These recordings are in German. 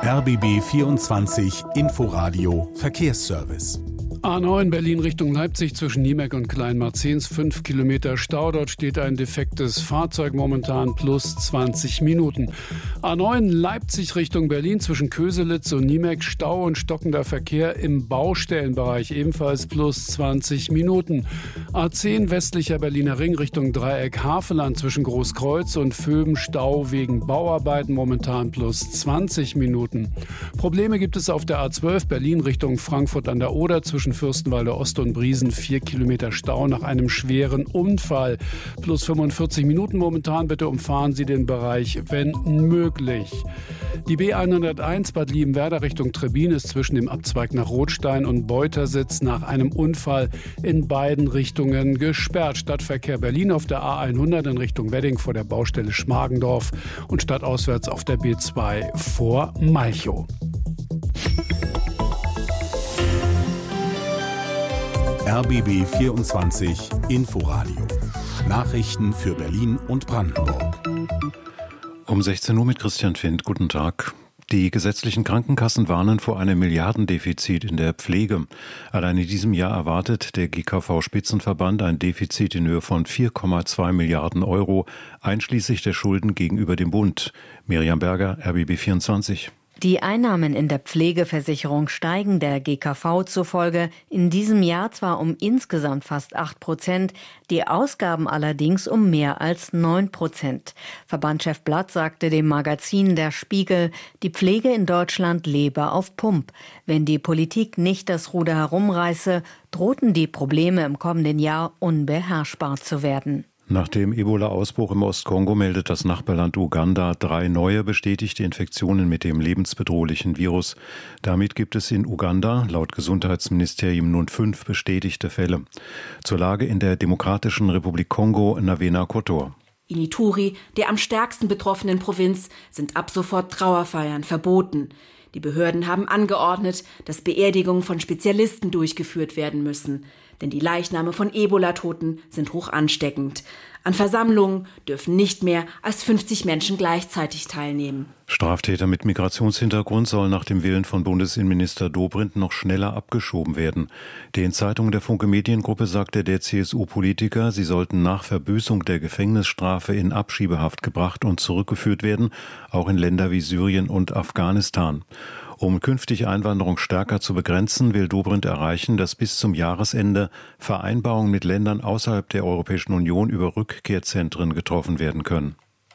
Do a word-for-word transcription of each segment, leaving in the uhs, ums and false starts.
R B B vierundzwanzig Inforadio Verkehrsservice. A neun Berlin Richtung Leipzig zwischen Niemek und Kleinmarzens, fünf Kilometer Stau. Dort steht ein defektes Fahrzeug, momentan plus zwanzig Minuten. A neun Leipzig Richtung Berlin zwischen Köselitz und Niemek, Stau und stockender Verkehr im Baustellenbereich, ebenfalls plus zwanzig Minuten. A zehn westlicher Berliner Ring Richtung Dreieck Havelland zwischen Großkreuz und Vöben, Stau wegen Bauarbeiten, momentan plus zwanzig Minuten. Probleme gibt es auf der A zwölf Berlin Richtung Frankfurt an der Oder zwischen Fürstenwalde Ost und Briesen, vier Kilometer Stau nach einem schweren Unfall. Plus fünfundvierzig Minuten momentan. Bitte umfahren Sie den Bereich, wenn möglich. Die B hunderteins Bad Liebenwerda Richtung Trebbin ist zwischen dem Abzweig nach Rothstein und Beutersitz nach einem Unfall in beiden Richtungen gesperrt. Stadtverkehr Berlin auf der A hundert in Richtung Wedding vor der Baustelle Schmargendorf und stadtauswärts auf der B zwei vor Malchow. R B B vierundzwanzig Inforadio. Nachrichten für Berlin und Brandenburg. Um sechzehn Uhr mit Christian Findt. Guten Tag. Die gesetzlichen Krankenkassen warnen vor einem Milliardendefizit in der Pflege. Allein in diesem Jahr erwartet der G K V-Spitzenverband ein Defizit in Höhe von vier Komma zwei Milliarden Euro, einschließlich der Schulden gegenüber dem Bund. Miriam Berger, R B B vierundzwanzig. Die Einnahmen in der Pflegeversicherung steigen der G K V zufolge in diesem Jahr zwar um insgesamt fast acht Prozent, die Ausgaben allerdings um mehr als neun Prozent. Verbandschef Blatt sagte dem Magazin Der Spiegel, die Pflege in Deutschland lebe auf Pump. Wenn die Politik nicht das Ruder herumreiße, drohten die Probleme im kommenden Jahr unbeherrschbar zu werden. Nach dem Ebola-Ausbruch im Ostkongo meldet das Nachbarland Uganda drei neue bestätigte Infektionen mit dem lebensbedrohlichen Virus. Damit gibt es in Uganda laut Gesundheitsministerium nun fünf bestätigte Fälle. Zur Lage in der Demokratischen Republik Kongo, Navena Kotor. In Ituri, der am stärksten betroffenen Provinz, sind ab sofort Trauerfeiern verboten. Die Behörden haben angeordnet, dass Beerdigungen von Spezialisten durchgeführt werden müssen. Denn die Leichname von Ebola-Toten sind hoch ansteckend. An Versammlungen dürfen nicht mehr als fünfzig Menschen gleichzeitig teilnehmen. Straftäter mit Migrationshintergrund sollen nach dem Willen von Bundesinnenminister Dobrindt noch schneller abgeschoben werden. Den Zeitungen der Funke Mediengruppe sagte der C S U-Politiker, sie sollten nach Verbüßung der Gefängnisstrafe in Abschiebehaft gebracht und zurückgeführt werden, auch in Länder wie Syrien und Afghanistan. Um künftig Einwanderung stärker zu begrenzen, will Dobrindt erreichen, dass bis zum Jahresende Vereinbarungen mit Ländern außerhalb der Europäischen Union über Rückkehrzentren getroffen werden können.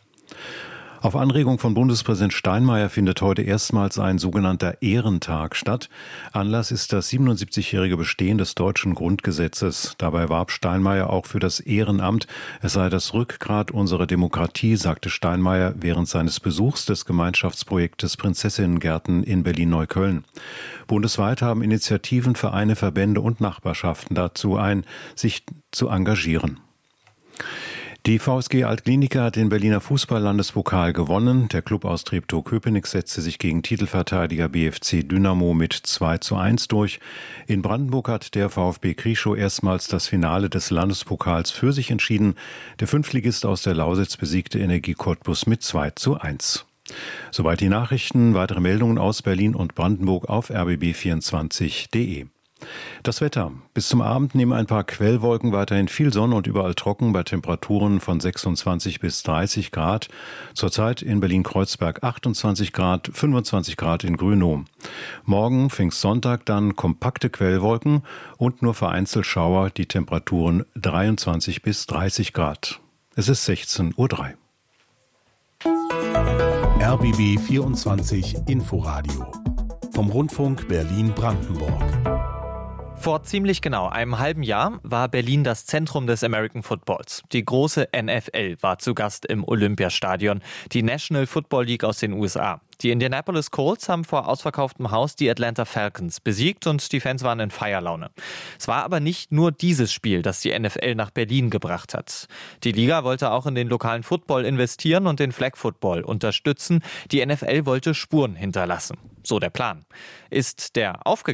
Auf Anregung von Bundespräsident Steinmeier findet heute erstmals ein sogenannter Ehrentag statt. Anlass ist das siebenundsiebzigjährige Bestehen des deutschen Grundgesetzes. Dabei warb Steinmeier auch für das Ehrenamt. Es sei das Rückgrat unserer Demokratie, sagte Steinmeier während seines Besuchs des Gemeinschaftsprojektes Prinzessinnengärten in Berlin-Neukölln. Bundesweit haben Initiativen, Vereine, Verbände und Nachbarschaften dazu ein, sich zu engagieren. Die V S G Altklinike hat den Berliner Fußball-Landespokal gewonnen. Der Klub aus Treptow-Köpenick setzte sich gegen Titelverteidiger B F C Dynamo mit zwei zu eins durch. In Brandenburg hat der VfB Krieschow erstmals das Finale des Landespokals für sich entschieden. Der Fünftligist aus der Lausitz besiegte Energie Cottbus mit zwei zu eins. Soweit die Nachrichten. Weitere Meldungen aus Berlin und Brandenburg auf r b b vierundzwanzig punkt de. Das Wetter. Bis zum Abend nehmen ein paar Quellwolken, weiterhin viel Sonne und überall trocken bei Temperaturen von sechsundzwanzig bis dreißig Grad. Zurzeit in Berlin-Kreuzberg achtundzwanzig Grad, fünfundzwanzig Grad in Grünow. Morgen, Pfingstsonntag, dann kompakte Quellwolken und nur vereinzelt Schauer, die Temperaturen dreiundzwanzig bis dreißig Grad. Es ist sechzehn Uhr drei. R B B vierundzwanzig Inforadio vom Rundfunk Berlin-Brandenburg. Vor ziemlich genau einem halben Jahr war Berlin das Zentrum des American Footballs. Die große N F L war zu Gast im Olympiastadion, die National Football League aus den U S A. Die Indianapolis Colts haben vor ausverkauftem Haus die Atlanta Falcons besiegt und die Fans waren in Feierlaune. Es war aber nicht nur dieses Spiel, das die N F L nach Berlin gebracht hat. Die Liga wollte auch in den lokalen Football investieren und den Flag Football unterstützen. Die N F L wollte Spuren hinterlassen. So der Plan. Ist der aufgegangen?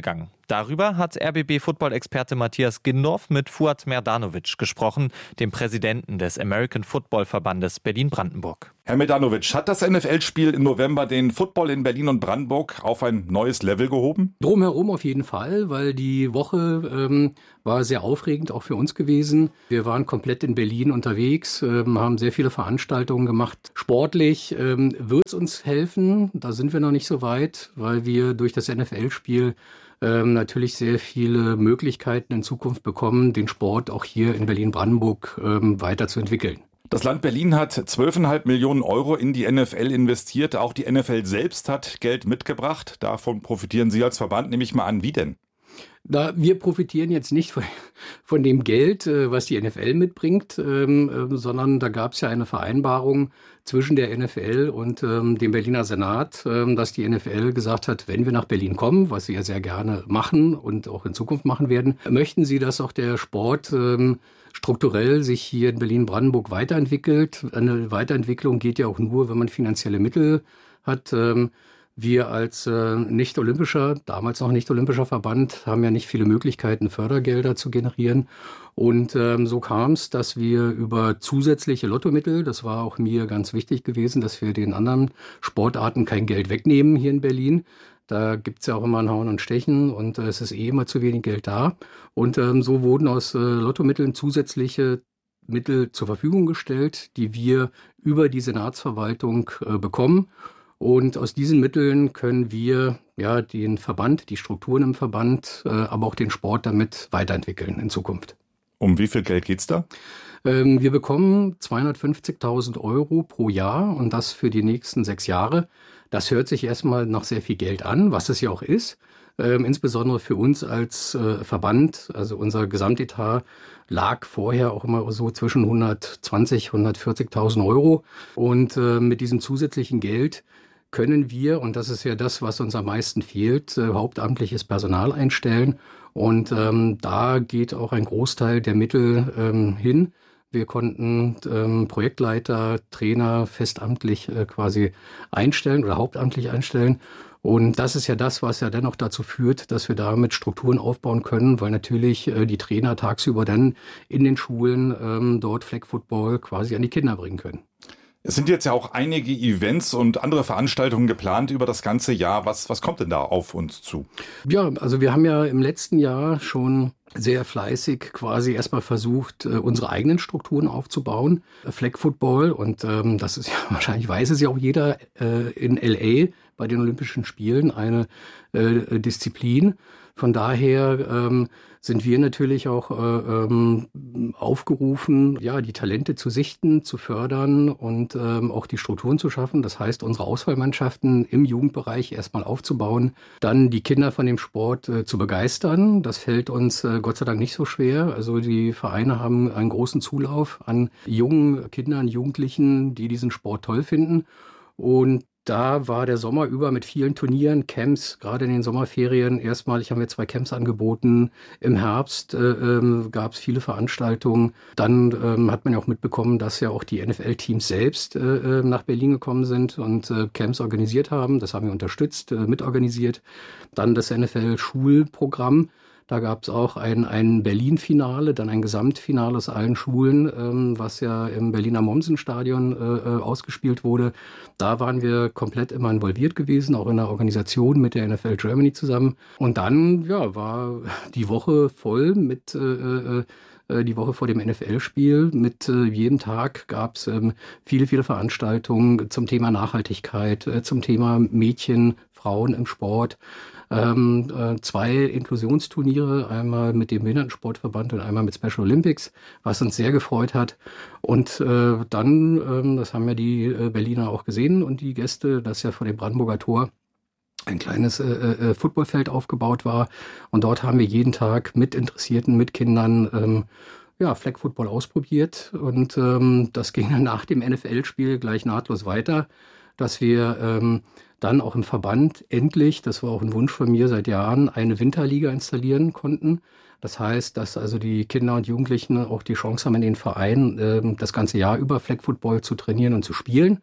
Darüber hat R B B-Football-Experte Matthias Gindorf mit Fuad Merdanovic gesprochen, dem Präsidenten des American Football Verbandes Berlin-Brandenburg. Herr Merdanovic, hat das N F L-Spiel im November den Football in Berlin und Brandenburg auf ein neues Level gehoben? Drumherum auf jeden Fall, weil die Woche ähm, war sehr aufregend, auch für uns gewesen. Wir waren komplett in Berlin unterwegs, ähm, haben sehr viele Veranstaltungen gemacht. Sportlich ähm, wird es uns helfen, da sind wir noch nicht so weit, weil wir durch das N F L-Spiel ähm, natürlich sehr viele Möglichkeiten in Zukunft bekommen, den Sport auch hier in Berlin-Brandenburg ähm, weiterzuentwickeln. Das Land Berlin hat zwölf Komma fünf Millionen Euro in die N F L investiert. Auch die N F L selbst hat Geld mitgebracht. Davon profitieren Sie als Verband, nehme ich mal an. Wie denn? Da, wir profitieren jetzt nicht von, von dem Geld, was die N F L mitbringt, ähm, sondern da gab es ja eine Vereinbarung zwischen der N F L und ähm, dem Berliner Senat, ähm, dass die N F L gesagt hat, wenn wir nach Berlin kommen, was sie ja sehr gerne machen und auch in Zukunft machen werden, möchten sie, dass auch der Sport ähm, strukturell sich hier in Berlin-Brandenburg weiterentwickelt. Eine Weiterentwicklung geht ja auch nur, wenn man finanzielle Mittel hat. Ähm, Wir als äh, nicht-olympischer, damals noch nicht-olympischer Verband, haben ja nicht viele Möglichkeiten, Fördergelder zu generieren. Und ähm, so kam es, dass wir über zusätzliche Lottomittel, das war auch mir ganz wichtig gewesen, dass wir den anderen Sportarten kein Geld wegnehmen hier in Berlin. Da gibt's ja auch immer ein Hauen und Stechen und äh, es ist eh immer zu wenig Geld da. Und ähm, so wurden aus äh, Lottomitteln zusätzliche Mittel zur Verfügung gestellt, die wir über die Senatsverwaltung äh, bekommen. Und aus diesen Mitteln können wir ja den Verband, die Strukturen im Verband, äh, aber auch den Sport damit weiterentwickeln in Zukunft. Um wie viel Geld geht's da? Ähm, wir bekommen zweihundertfünfzigtausend Euro pro Jahr und das für die nächsten sechs Jahre. Das hört sich erstmal nach sehr viel Geld an, was es ja auch ist. Ähm, insbesondere für uns als äh, Verband, also unser Gesamtetat lag vorher auch immer so zwischen hundertzwanzig, hundertvierzigtausend Euro. Und äh, mit diesem zusätzlichen Geld können wir, und das ist ja das, was uns am meisten fehlt, äh, hauptamtliches Personal einstellen. Und ähm, da geht auch ein Großteil der Mittel ähm, hin. Wir konnten ähm, Projektleiter, Trainer festamtlich äh, quasi einstellen oder hauptamtlich einstellen. Und das ist ja das, was ja dennoch dazu führt, dass wir damit Strukturen aufbauen können, weil natürlich äh, die Trainer tagsüber dann in den Schulen ähm, dort Flag Football quasi an die Kinder bringen können. Es sind jetzt ja auch einige Events und andere Veranstaltungen geplant über das ganze Jahr. Was, was kommt denn da auf uns zu? Ja, also wir haben ja im letzten Jahr schon sehr fleißig quasi erstmal versucht, unsere eigenen Strukturen aufzubauen. Flag Football, und ähm, das ist ja wahrscheinlich weiß es ja auch jeder, äh, in L A bei den Olympischen Spielen eine äh, Disziplin. Von daher ähm, sind wir natürlich auch äh, ähm, aufgerufen, ja, die Talente zu sichten, zu fördern und ähm, auch die Strukturen zu schaffen. Das heißt, unsere Auswahlmannschaften im Jugendbereich erstmal aufzubauen, dann die Kinder von dem Sport äh, zu begeistern. Das fällt uns äh, Gott sei Dank nicht so schwer. Also die Vereine haben einen großen Zulauf an jungen Kindern, Jugendlichen, die diesen Sport toll finden. Und da war der Sommer über mit vielen Turnieren, Camps, gerade in den Sommerferien. Erstmalig haben wir zwei Camps angeboten. Im Herbst äh, ähm, gab es viele Veranstaltungen. Dann ähm, hat man ja auch mitbekommen, dass ja auch die N F L-Teams selbst äh, nach Berlin gekommen sind und äh, Camps organisiert haben. Das haben wir unterstützt, äh, mitorganisiert. Dann das N F L-Schulprogramm. Da gab es auch ein, ein Berlin-Finale, dann ein Gesamtfinale aus allen Schulen, ähm, was ja im Berliner Mommsen-Stadion äh, ausgespielt wurde. Da waren wir komplett immer involviert gewesen, auch in der Organisation mit der N F L Germany zusammen. Und dann ja, war die Woche voll mit äh, äh, die Woche vor dem N F L-Spiel. Mit äh, jedem Tag gab es ähm, viele, viele Veranstaltungen zum Thema Nachhaltigkeit, äh, zum Thema Mädchen, Frauen im Sport. Ähm, äh, zwei Inklusionsturniere, einmal mit dem Behindertensportverband und einmal mit Special Olympics, was uns sehr gefreut hat. Und äh, dann, ähm, das haben ja die äh, Berliner auch gesehen und die Gäste, dass ja vor dem Brandenburger Tor ein kleines äh, äh, Footballfeld aufgebaut war. Und dort haben wir jeden Tag mit Interessierten, mit Kindern ähm, ja, Flag Football ausprobiert. Und ähm, das ging dann nach dem N F L-Spiel gleich nahtlos weiter, dass wir ähm, dann auch im Verband endlich, das war auch ein Wunsch von mir seit Jahren, eine Winterliga installieren konnten. Das heißt, dass also die Kinder und Jugendlichen auch die Chance haben, in den Vereinen äh, das ganze Jahr über Flag Football zu trainieren und zu spielen.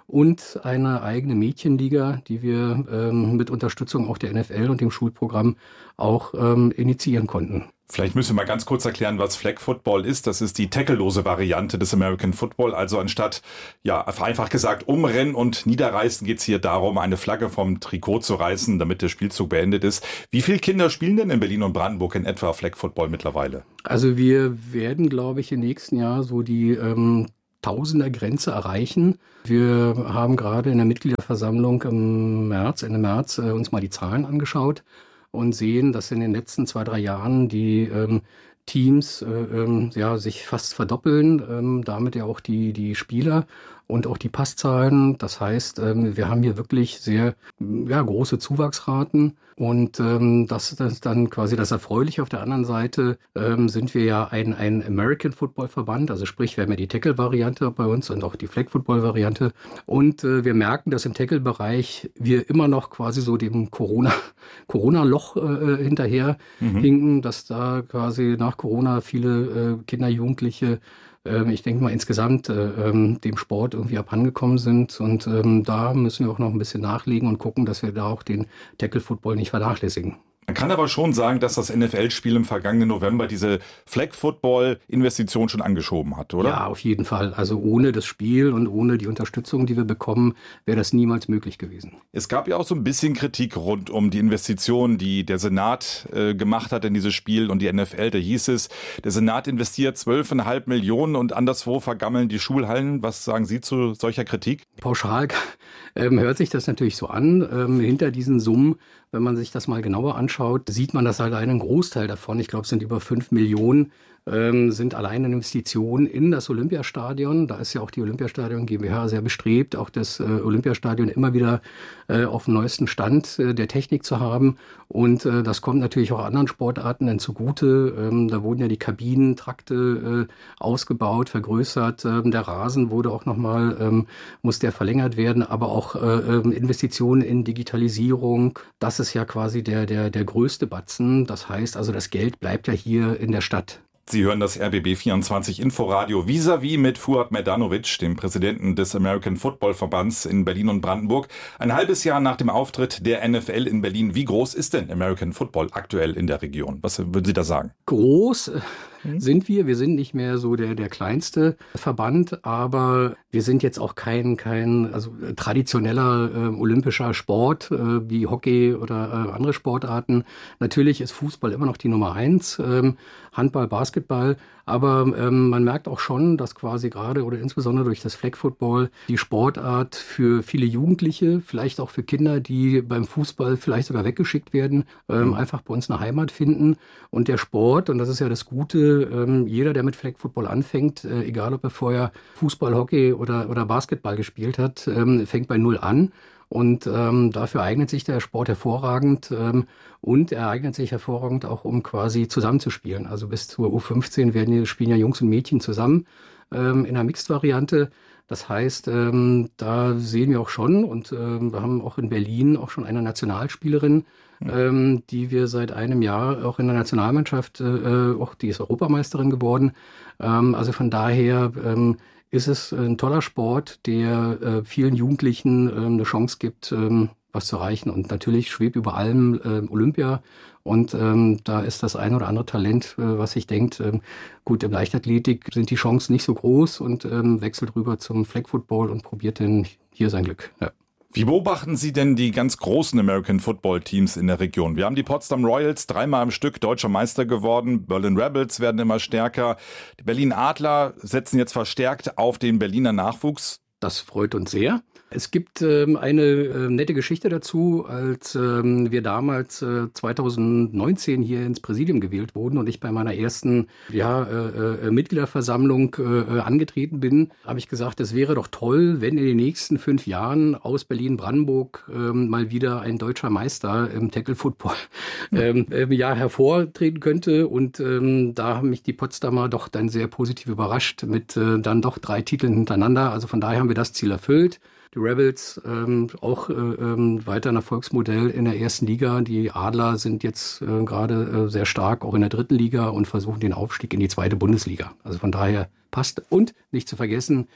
und eine eigene Mädchenliga, die wir ähm, mit Unterstützung auch der N F L und dem Schulprogramm auch ähm, initiieren konnten. Vielleicht müssen wir mal ganz kurz erklären, was Flag Football ist. Das ist die tacklelose Variante des American Football. Also anstatt, ja, einfach gesagt, umrennen und niederreißen, geht es hier darum, eine Flagge vom Trikot zu reißen, damit der Spielzug beendet ist. Wie viele Kinder spielen denn in Berlin und Brandenburg in etwa Flag Football mittlerweile? Also wir werden, glaube ich, im nächsten Jahr so die ähm, Tausender-Grenze erreichen. Wir haben gerade in der Mitgliederversammlung im März, Ende März, äh, uns mal die Zahlen angeschaut und sehen, dass in den letzten zwei, drei Jahren die ähm, Teams äh, ähm, ja, sich fast verdoppeln, ähm, damit ja auch die, die Spieler und auch die Passzahlen. Das heißt, ähm, wir haben hier wirklich sehr ja, große Zuwachsraten und ähm, das ist dann quasi das Erfreuliche. Auf der anderen Seite ähm, sind wir ja ein, ein American Football Verband, also sprich, wir haben ja die Tackle-Variante bei uns und auch die Flag-Football-Variante und äh, wir merken, dass im Tackle-Bereich wir immer noch quasi so dem Corona, Corona-Loch äh, hinterher mhm. hinken, dass da quasi nach Corona viele äh, Kinder, Jugendliche ich denke mal insgesamt äh, dem Sport irgendwie abhandengekommen sind und ähm, da müssen wir auch noch ein bisschen nachlegen und gucken, dass wir da auch den Tackle-Football nicht vernachlässigen. Man kann aber schon sagen, dass das N F L-Spiel im vergangenen November diese Flag-Football-Investition schon angeschoben hat, oder? Ja, auf jeden Fall. Also ohne das Spiel und ohne die Unterstützung, die wir bekommen, wäre das niemals möglich gewesen. Es gab ja auch so ein bisschen Kritik rund um die Investitionen, die der Senat äh, gemacht hat in dieses Spiel und die N F L. Da hieß es, der Senat investiert zwölf Komma fünf Millionen und anderswo vergammeln die Schulhallen. Was sagen Sie zu solcher Kritik? Pauschal ähm, hört sich das natürlich so an. Ähm, hinter diesen Summen, wenn man sich das mal genauer anschaut, sieht man, dass allein ein Großteil davon, ich glaube, es sind über fünf Millionen, ähm, sind alleine Investitionen in das Olympiastadion. Da ist ja auch die Olympiastadion GmbH sehr bestrebt, auch das äh, Olympiastadion immer wieder äh, auf dem neuesten Stand äh, der Technik zu haben. Und äh, das kommt natürlich auch anderen Sportarten dann zugute. Ähm, da wurden ja die Kabinentrakte äh, ausgebaut, vergrößert. Ähm, der Rasen wurde auch nochmal, ähm, muss der verlängert werden, aber auch äh, Investitionen in Digitalisierung. Das ist ja quasi der, der, der größte Batzen. Das heißt also, das Geld bleibt ja hier in der Stadt. Sie hören das R B B vierundzwanzig Inforadio vis-à-vis mit Fuad Merdanovic, dem Präsidenten des American Football Verbands in Berlin und Brandenburg. Ein halbes Jahr nach dem Auftritt der N F L in Berlin. Wie groß ist denn American Football aktuell in der Region? Was würden Sie da sagen? Groß sind wir. Wir sind nicht mehr so der, der kleinste Verband, aber wir sind jetzt auch kein, kein also traditioneller äh, olympischer Sport äh, wie Hockey oder äh, andere Sportarten. Natürlich ist Fußball immer noch die Nummer eins, ähm, Handball, Basketball, aber ähm, man merkt auch schon, dass quasi gerade oder insbesondere durch das Flag Football die Sportart für viele Jugendliche, vielleicht auch für Kinder, die beim Fußball vielleicht sogar weggeschickt werden, ähm, mhm. einfach bei uns eine Heimat finden. Und der Sport, und das ist ja das Gute, ähm, jeder, der mit Flag Football anfängt, äh, egal ob er vorher Fußball, Hockey oder, oder Basketball gespielt hat, ähm, fängt bei Null an. Und ähm, dafür eignet sich der Sport hervorragend ähm, und er eignet sich hervorragend auch, um quasi zusammenzuspielen. Also bis zur U fünfzehn werden hier, spielen ja Jungs und Mädchen zusammen ähm, in einer Mixed-Variante. Das heißt, ähm, da sehen wir auch schon und ähm, wir haben auch in Berlin auch schon eine Nationalspielerin, ähm, die wir seit einem Jahr auch in der Nationalmannschaft, äh, auch die ist Europameisterin geworden. Ähm, also von daher ähm, ist es ein toller Sport, der äh, vielen Jugendlichen äh, eine Chance gibt, ähm, was zu erreichen. Und natürlich schwebt über allem äh, Olympia. Und ähm, da ist das ein oder andere Talent, äh, was sich denkt, ähm, gut, im Leichtathletik sind die Chancen nicht so groß und ähm, wechselt rüber zum Flag Football und probiert dann hier sein Glück. Ja. Wie beobachten Sie denn die ganz großen American Football Teams in der Region? Wir haben die Potsdam Royals, dreimal am Stück deutscher Meister geworden. Berlin Rebels werden immer stärker. Die Berlin Adler setzen jetzt verstärkt auf den Berliner Nachwuchs. Das freut uns sehr. Es gibt ähm, eine äh, nette Geschichte dazu, als ähm, wir damals äh, zweitausendneunzehn hier ins Präsidium gewählt wurden und ich bei meiner ersten ja, äh, äh, Mitgliederversammlung äh, angetreten bin, habe ich gesagt, es wäre doch toll, wenn in den nächsten fünf Jahren aus Berlin-Brandenburg ähm, mal wieder ein deutscher Meister im Tackle-Football ähm, äh, ja, hervortreten könnte. Und ähm, da haben mich die Potsdamer doch dann sehr positiv überrascht mit äh, dann doch drei Titeln hintereinander. Also von daher haben wir das Ziel erfüllt. Die Rebels ähm, auch äh, ähm, weiter ein Erfolgsmodell in der ersten Liga. Die Adler sind jetzt äh, gerade äh, sehr stark auch in der dritten Liga und versuchen den Aufstieg in die zweite Bundesliga. Also von daher passt. Und nicht zu vergessen,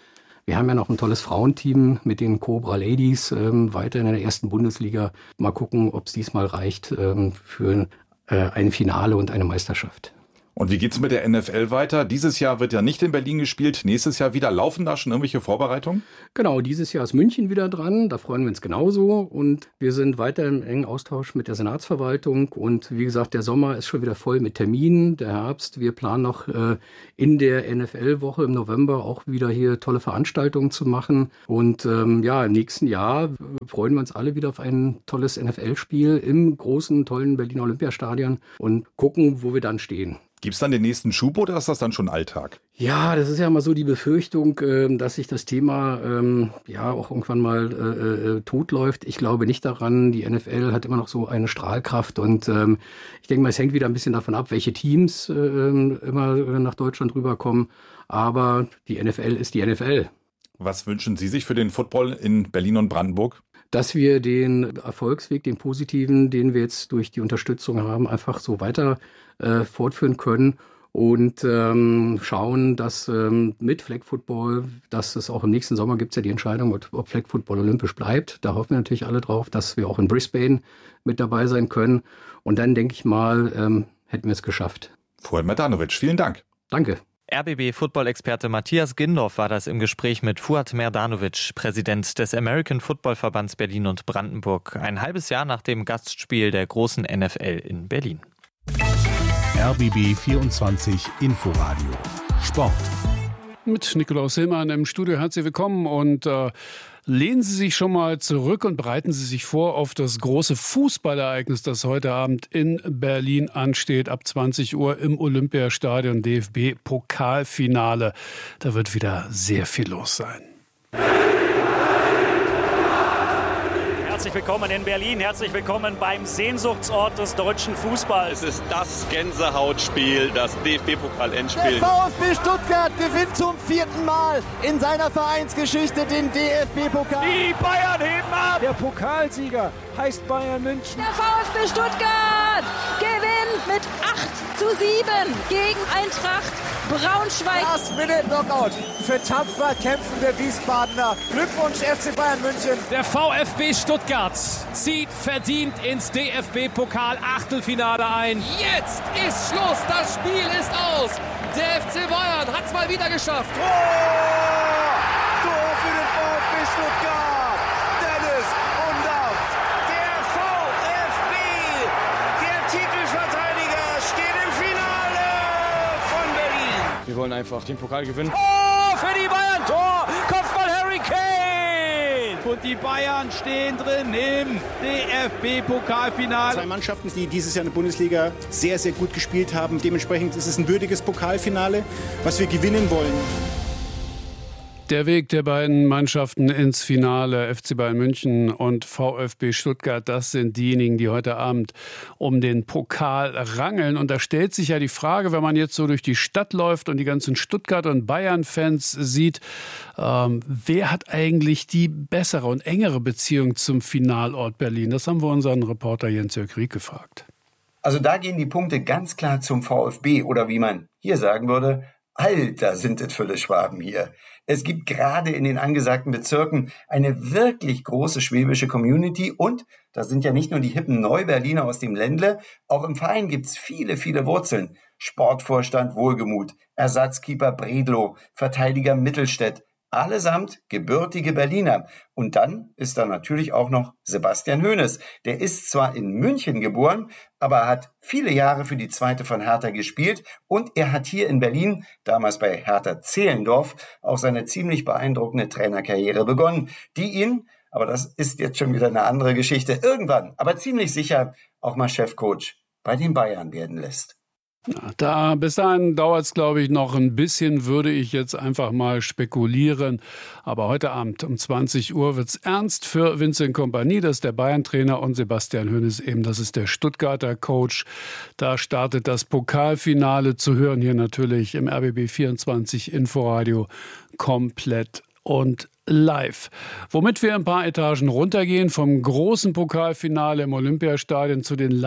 Wir haben ja noch ein tolles Frauenteam mit den Cobra Ladies, ähm, weiter in der ersten Bundesliga. Mal gucken, ob es diesmal reicht ähm, für äh, ein Finale und eine Meisterschaft. Und wie geht's mit der N F L weiter? Dieses Jahr wird ja nicht in Berlin gespielt, nächstes Jahr wieder. Laufen da schon irgendwelche Vorbereitungen? Genau, dieses Jahr ist München wieder dran, da freuen wir uns genauso. Und wir sind weiter im engen Austausch mit der Senatsverwaltung. Und wie gesagt, der Sommer ist schon wieder voll mit Terminen, der Herbst. Wir planen noch äh, in der N F L-Woche im November auch wieder hier tolle Veranstaltungen zu machen. Und ähm, ja, im nächsten Jahr freuen wir uns alle wieder auf ein tolles N F L-Spiel im großen, tollen Berliner Olympiastadion und gucken, wo wir dann stehen. Gibt es dann den nächsten Schub oder ist das dann schon Alltag? Ja, das ist ja immer so die Befürchtung, dass sich das Thema ähm, ja auch irgendwann mal äh, totläuft. Ich glaube nicht daran. Die N F L hat immer noch so eine Strahlkraft und ähm, ich denke mal, es hängt wieder ein bisschen davon ab, welche Teams äh, immer nach Deutschland rüberkommen. Aber die N F L ist die N F L. Was wünschen Sie sich für den Football in Berlin und Brandenburg? Dass wir den Erfolgsweg, den positiven, den wir jetzt durch die Unterstützung haben, einfach so weiter äh, fortführen können und ähm, schauen, dass ähm, mit Flag Football, dass es auch im nächsten Sommer gibt es ja die Entscheidung, ob Flag Football olympisch bleibt. Da hoffen wir natürlich alle drauf, dass wir auch in Brisbane mit dabei sein können. Und dann denke ich mal, ähm, hätten wir es geschafft. Fuad Merdanovic, vielen Dank. Danke. R B B-Football-Experte Matthias Gindorf war das im Gespräch mit Fuad Merdanovic, Präsident des American Football Verbands Berlin und Brandenburg, ein halbes Jahr nach dem Gastspiel der großen N F L in Berlin. R B B vierundzwanzig Inforadio Sport. Mit Nikolaus Hillmann im Studio. Herzlich willkommen und äh, lehnen Sie sich schon mal zurück und bereiten Sie sich vor auf das große Fußballereignis, das heute Abend in Berlin ansteht, ab zwanzig Uhr im Olympiastadion, D F B-Pokalfinale. Da wird wieder sehr viel los sein. Herzlich willkommen in Berlin, herzlich willkommen beim Sehnsuchtsort des deutschen Fußballs. Es ist das Gänsehautspiel, das D F B-Pokal-Endspiel. Der VfB Stuttgart gewinnt zum vierten Mal in seiner Vereinsgeschichte den D F B-Pokal. Die Bayern heben ab! Der Pokalsieger heißt Bayern München. Der VfB Stuttgart gewinnt mit acht zu sieben gegen Eintracht Braunschweig. Last-Minute-Knockout für tapfer kämpfende Wiesbadener. Glückwunsch F C Bayern München. Der VfB Stuttgart zieht verdient ins D F B-Pokal-Achtelfinale ein. Jetzt ist Schluss, das Spiel ist aus. Der F C Bayern hat es mal wieder geschafft. Tor! Tor für den VfB Stuttgart. Dennis Undaff. Der VfB, der Titelverteidiger, steht im Finale von Berlin. Wir wollen einfach den Pokal gewinnen. Oh, für die Bayern Tor! Kopfball Harry Kane! Und die Bayern stehen drin im D F B-Pokalfinale. Zwei Mannschaften, die dieses Jahr in der Bundesliga sehr, sehr gut gespielt haben. Dementsprechend ist es ein würdiges Pokalfinale, was wir gewinnen wollen. Der Weg der beiden Mannschaften ins Finale, F C Bayern München und VfB Stuttgart, das sind diejenigen, die heute Abend um den Pokal rangeln. Und da stellt sich ja die Frage, wenn man jetzt so durch die Stadt läuft und die ganzen Stuttgart- und Bayern-Fans sieht, ähm, wer hat eigentlich die bessere und engere Beziehung zum Finalort Berlin? Das haben wir unseren Reporter Jens-Jörg Rieck gefragt. Also da gehen die Punkte ganz klar zum VfB oder wie man hier sagen würde, Alter, sind es viele Schwaben hier. Es gibt gerade in den angesagten Bezirken eine wirklich große schwäbische Community und da sind ja nicht nur die hippen Neuberliner aus dem Ländle, auch im Verein gibt's viele, viele Wurzeln. Sportvorstand Wohlgemuth, Ersatzkeeper Bredlow, Verteidiger Mittelstädt, allesamt gebürtige Berliner. Und dann ist da natürlich auch noch Sebastian Hoeneß. Der ist zwar in München geboren, aber hat viele Jahre für die zweite von Hertha gespielt und er hat hier in Berlin, damals bei Hertha Zehlendorf, auch seine ziemlich beeindruckende Trainerkarriere begonnen, die ihn, aber das ist jetzt schon wieder eine andere Geschichte, irgendwann, aber ziemlich sicher auch mal Chefcoach bei den Bayern werden lässt. Da, bis dahin dauert es, glaube ich, noch ein bisschen, würde ich jetzt einfach mal spekulieren. Aber heute Abend um zwanzig Uhr wird es ernst für Vincent Kompany, das ist der Bayern-Trainer, und Sebastian Hoeneß eben, das ist der Stuttgarter Coach. Da startet das Pokalfinale, zu hören hier natürlich im R B B vierundzwanzig Inforadio komplett und live. Womit wir ein paar Etagen runtergehen vom großen Pokalfinale im Olympiastadion zu den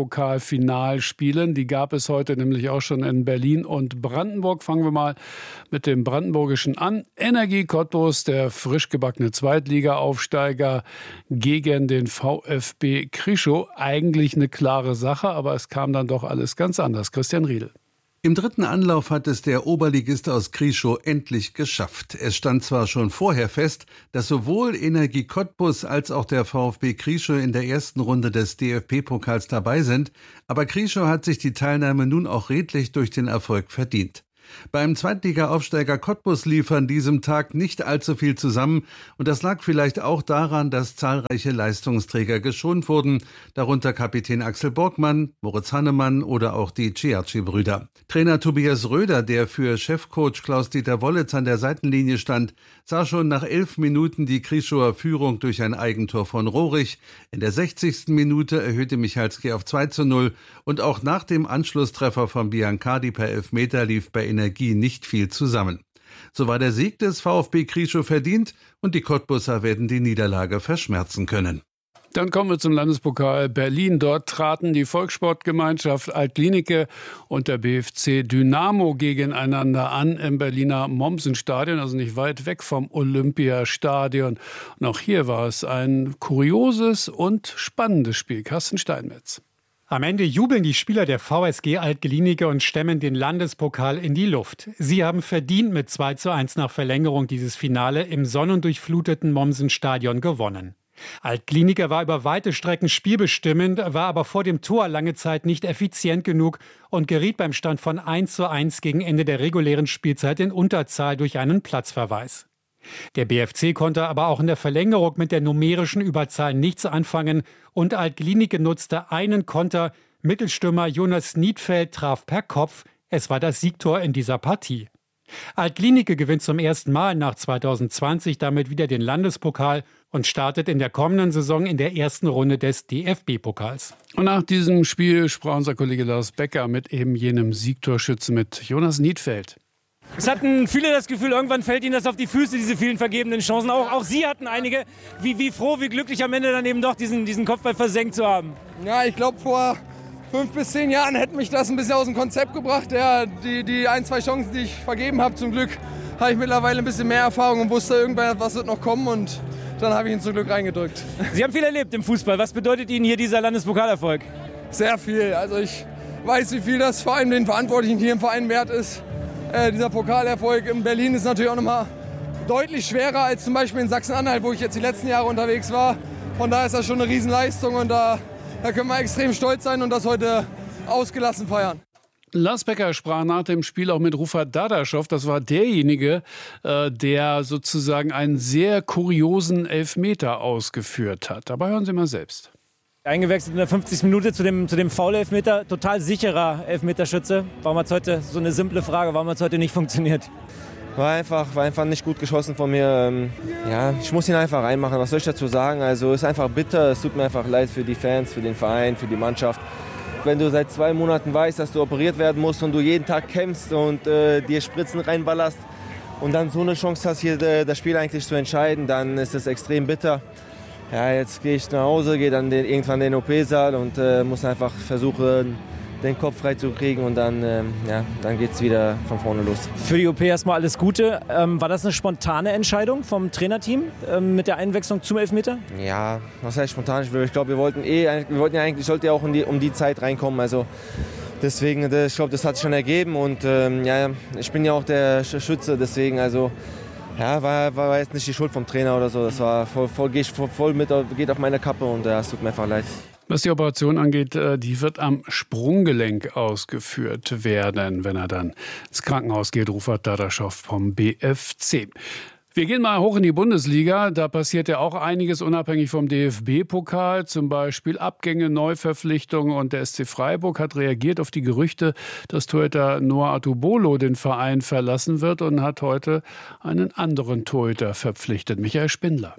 Landespokalfinalspielen. Die gab es heute nämlich auch schon in Berlin und Brandenburg. Fangen wir mal mit dem Brandenburgischen an. Energie Cottbus, der frisch gebackene Zweitliga-Aufsteiger gegen den VfB Krischow. Eigentlich eine klare Sache, aber es kam dann doch alles ganz anders. Christian Riedel. Im dritten Anlauf hat es der Oberligist aus Krischow endlich geschafft. Es stand zwar schon vorher fest, dass sowohl Energie Cottbus als auch der VfB Krischow in der ersten Runde des D F B-Pokals dabei sind, aber Krischow hat sich die Teilnahme nun auch redlich durch den Erfolg verdient. Beim Zweitliga-Aufsteiger Cottbus lief an diesem Tag nicht allzu viel zusammen und das lag vielleicht auch daran, dass zahlreiche Leistungsträger geschont wurden, darunter Kapitän Axel Borgmann, Moritz Hannemann oder auch die Ciacci-Brüder. Trainer Tobias Röder, der für Chefcoach Klaus-Dieter Wollitz an der Seitenlinie stand, sah schon nach elf Minuten die Krischower Führung durch ein Eigentor von Rohrig. In der sechzigsten Minute erhöhte Michalski auf zwei zu null und auch nach dem Anschlusstreffer von Biancardi per Elfmeter lief bei Energie nicht viel zusammen. So war der Sieg des VfB Krischow verdient und die Cottbusser werden die Niederlage verschmerzen können. Dann kommen wir zum Landespokal Berlin. Dort traten die Volkssportgemeinschaft Alt-Glienicke und der B F C Dynamo gegeneinander an im Berliner Mommsen-Stadion, also nicht weit weg vom Olympiastadion. Und auch hier war es ein kurioses und spannendes Spiel. Carsten Steinmetz. Am Ende jubeln die Spieler der V S G Alt-Glienicke und stemmen den Landespokal in die Luft. Sie haben verdient mit zwei zu eins nach Verlängerung dieses Finale im sonnendurchfluteten Mommsen-Stadion gewonnen. Alt-Glienicke war über weite Strecken spielbestimmend, war aber vor dem Tor lange Zeit nicht effizient genug und geriet beim Stand von eins zu eins gegen Ende der regulären Spielzeit in Unterzahl durch einen Platzverweis. Der B F C konnte aber auch in der Verlängerung mit der numerischen Überzahl nichts anfangen und Alt-Glienicke nutzte einen Konter. Mittelstürmer Jonas Niedfeld traf per Kopf. Es war das Siegtor in dieser Partie. Alt-Glienicke gewinnt zum ersten Mal nach zweitausendzwanzig damit wieder den Landespokal und startet in der kommenden Saison in der ersten Runde des D F B-Pokals. Und nach diesem Spiel sprach unser Kollege Lars Becker mit eben jenem Siegtorschützen, mit Jonas Niedfeld. Es hatten viele das Gefühl, irgendwann fällt ihnen das auf die Füße, diese vielen vergebenen Chancen. Auch, auch sie hatten einige. Wie, wie froh, wie glücklich am Ende dann eben doch diesen, diesen Kopfball versenkt zu haben. Ja, ich glaube, vor fünf bis zehn Jahren hätte mich das ein bisschen aus dem Konzept gebracht. Ja, die, die ein, zwei Chancen, die ich vergeben habe, zum Glück habe ich mittlerweile ein bisschen mehr Erfahrung und wusste, irgendwann was wird noch kommen. Und dann habe ich ihn zum Glück reingedrückt. Sie haben viel erlebt im Fußball. Was bedeutet Ihnen hier dieser Landespokalerfolg? Sehr viel. Also ich weiß, wie viel das vor allem den Verantwortlichen hier im Verein wert ist. Äh, dieser Pokalerfolg in Berlin ist natürlich auch nochmal deutlich schwerer als zum Beispiel in Sachsen-Anhalt, wo ich jetzt die letzten Jahre unterwegs war. Von daher ist das schon eine Riesenleistung und da, da können wir extrem stolz sein und das heute ausgelassen feiern. Lars Becker sprach nach dem Spiel auch mit Rufat Dadaschow. Das war derjenige, äh, der sozusagen einen sehr kuriosen Elfmeter ausgeführt hat. Dabei hören Sie mal selbst. Eingewechselt in der fünfzigsten Minute zu dem, zu dem Foul-Elfmeter. Total sicherer Elfmeterschütze. Warum hat es heute, so eine simple Frage, warum hat es heute nicht funktioniert? War einfach, war einfach nicht gut geschossen von mir. Ja, ich muss ihn einfach reinmachen. Was soll ich dazu sagen? Also es ist einfach bitter. Es tut mir einfach leid für die Fans, für den Verein, für die Mannschaft. Wenn du seit zwei Monaten weißt, dass du operiert werden musst und du jeden Tag kämpfst und äh, dir Spritzen reinballerst und dann so eine Chance hast, hier äh, das Spiel eigentlich zu entscheiden, dann ist es extrem bitter. Ja, jetzt gehe ich nach Hause, gehe dann den, irgendwann in den O P-Saal und äh, muss einfach versuchen, den Kopf frei zu kriegen und dann, äh, ja, dann geht es wieder von vorne los. Für die O P erstmal alles Gute. Ähm, war das eine spontane Entscheidung vom Trainerteam ähm, mit der Einwechslung zum Elfmeter? Ja, was heißt spontan? Ich glaube, wir wollten eh, wir wollten ja eigentlich, sollte ja auch um die, um die Zeit reinkommen. Also deswegen, ich glaube, das hat sich schon ergeben und ähm, ja, ich bin ja auch der Schütze, deswegen also. Ja, war, war jetzt nicht die Schuld vom Trainer oder so. Das war voll, voll, voll, voll mit, geht auf meine Kappe und ja, es tut mir einfach leid. Was die Operation angeht, die wird am Sprunggelenk ausgeführt werden, wenn er dann ins Krankenhaus geht, Rufat Dadaschow vom B F C. Wir gehen mal hoch in die Bundesliga. Da passiert ja auch einiges unabhängig vom D F B-Pokal. Zum Beispiel Abgänge, Neuverpflichtungen. Und der S C Freiburg hat reagiert auf die Gerüchte, dass Torhüter Noah Atubolo den Verein verlassen wird und hat heute einen anderen Torhüter verpflichtet, Michael Spindler.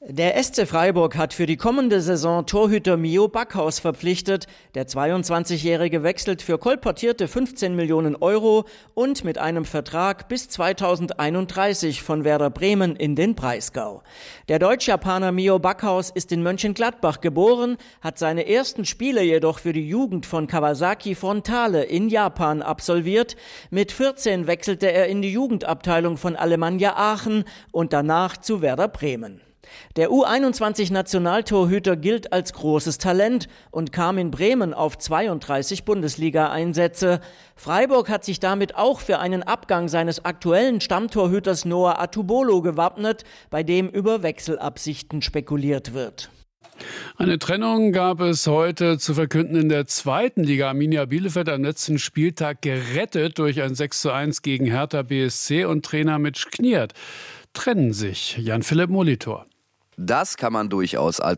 Der S C Freiburg hat für die kommende Saison Torhüter Mio Backhaus verpflichtet. Der zweiundzwanzigjährige wechselt für kolportierte fünfzehn Millionen Euro und mit einem Vertrag bis zweitausendeinunddreißig von Werder Bremen in den Breisgau. Der Deutsch-Japaner Mio Backhaus ist in Mönchengladbach geboren, hat seine ersten Spiele jedoch für die Jugend von Kawasaki Frontale in Japan absolviert. Mit vierzehn wechselte er in die Jugendabteilung von Alemannia Aachen und danach zu Werder Bremen. Der U einundzwanzig-Nationaltorhüter gilt als großes Talent und kam in Bremen auf zweiunddreißig Bundesliga-Einsätze. Freiburg hat sich damit auch für einen Abgang seines aktuellen Stammtorhüters Noah Atubolo gewappnet, bei dem über Wechselabsichten spekuliert wird. Eine Trennung gab es heute zu verkünden in der zweiten Liga. Arminia Bielefeld am letzten Spieltag gerettet durch ein sechs zu eins gegen Hertha B S C und Trainer Mitch Kniert trennen sich. Jan-Philipp Molitor. Das kann man durchaus als